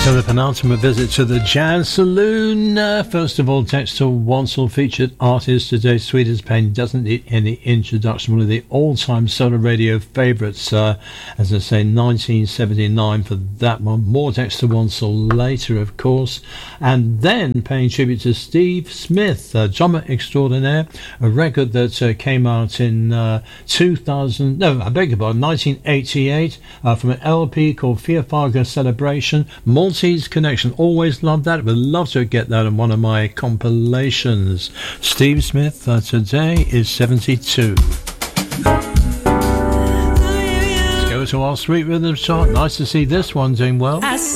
So the penultimate visit to the Jazz Saloon. First of all, Dexter Wansel, featured artist today. Sweet as Pain doesn't need any introduction. One of the all-time solo radio favourites. As I say, 1979 for that one. More Dexter Wansel later, of course. And then paying tribute to Steve Smith, drummer extraordinaire. A record that came out in 1988 from an LP called Fia Farga Celebration. Maltese Connection, always loved that. Would love to get that on one of my compilations. Steve Smith today is 72. Let's go to our Sweet Rhythm chart. Nice to see this one doing well.